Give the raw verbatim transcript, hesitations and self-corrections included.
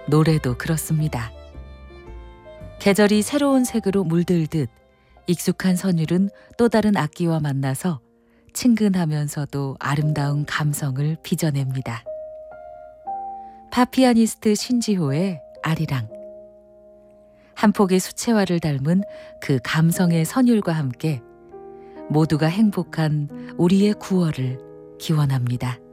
노래도 그렇습니다. 계절이 새로운 색으로 물들듯 익숙한 선율은 또 다른 악기와 만나서 친근하면서도 아름다운 감성을 빚어냅니다. 팝피아니스트 신지호의 아리랑. 한 폭의 수채화를 닮은 그 감성의 선율과 함께 모두가 행복한 우리의 구월을 기원합니다.